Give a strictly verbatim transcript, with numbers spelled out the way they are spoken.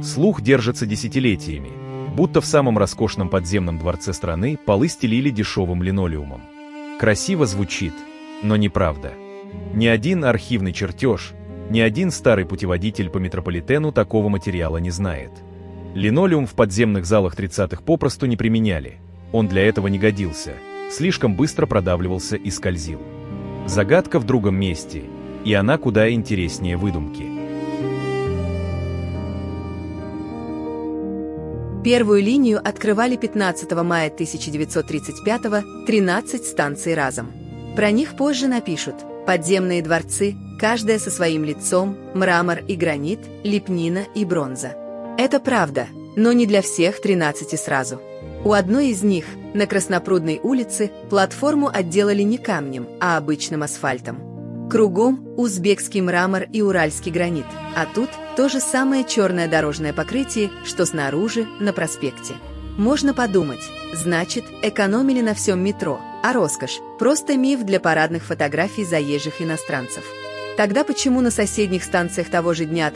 Слух держится десятилетиями, будто в самом роскошном подземном дворце страны полы стелили дешевым линолеумом. Красиво звучит, но неправда. Ни один архивный чертеж, ни один старый путеводитель по метрополитену такого материала не знает. Линолеум в подземных залах тридцатых попросту не применяли. Он для этого не годился, слишком быстро продавливался и скользил. Загадка в другом месте, и она куда интереснее выдумки. Первую линию открывали пятнадцатого мая тысяча девятьсот тридцать пятого тринадцать станций разом. Про них позже напишут: подземные дворцы, каждая со своим лицом, мрамор и гранит, лепнина и бронза. Это правда, но не для всех тринадцати сразу. У одной из них, на Краснопрудной улице, платформу отделали не камнем, а обычным асфальтом. Кругом узбекский мрамор и уральский гранит, а тут то же самое черное дорожное покрытие, что снаружи, на проспекте. Можно подумать, значит, экономили на всем метро, а роскошь – просто миф для парадных фотографий заезжих иностранцев. Тогда почему на соседних станциях того же дня